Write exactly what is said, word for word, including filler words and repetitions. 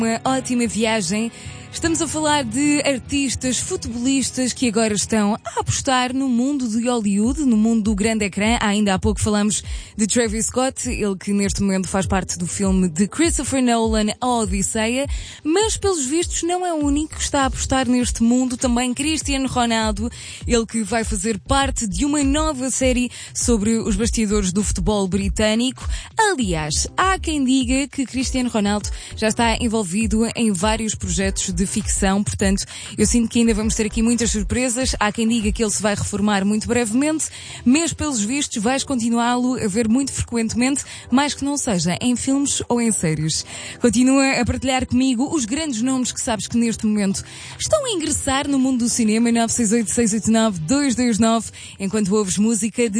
Uma ótima viagem. Estamos a falar de artistas, futebolistas que agora estão a apostar no mundo de Hollywood, no mundo do grande ecrã. Ainda há pouco falamos de Travis Scott, ele que neste momento faz parte do filme de Christopher Nolan, A Odisseia, mas pelos vistos não é o único que está a apostar neste mundo. Também Cristiano Ronaldo, ele que vai fazer parte de uma nova série sobre os bastidores do futebol britânico. Aliás, há quem diga que Cristiano Ronaldo já está envolvido em vários projetos de de ficção, portanto, eu sinto que ainda vamos ter aqui muitas surpresas. Há quem diga que ele se vai reformar muito brevemente, mas pelos vistos vais continuá-lo a ver muito frequentemente, mais que não seja em filmes ou em séries. Continua a partilhar comigo os grandes nomes que sabes que neste momento estão a ingressar no mundo do cinema. Nove seis oito, seis oito nove, dois dois nove, enquanto ouves música de